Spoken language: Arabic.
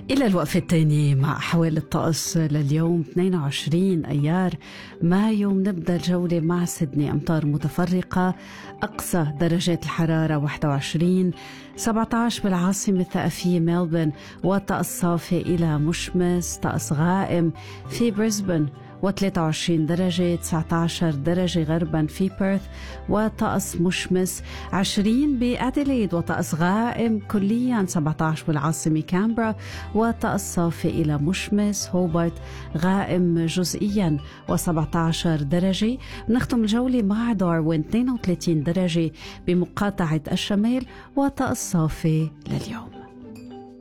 إلى الوقفة الثانية مع أحوال الطقس لليوم 22 أيار مايو. نبدأ الجولة مع سيدني، أمطار متفرقة، أقصى درجات الحرارة 21، 17 بالعاصمة الثقافية ملبورن، وطقس صافي إلى مشمس، طقس غائم في بريسبن و23 درجة، 19 درجة غربا في بيرث وطقس مشمس، 20 بأديليد وطقس غائم كليا، 17 بالعاصمة كامبرا وطقس صافي إلى مشمس، هوبارت غائم جزئيا و17 درجة. نختم الجولة مع داروين 32 درجة بمقاطعة الشمال وطقس صافي لليوم.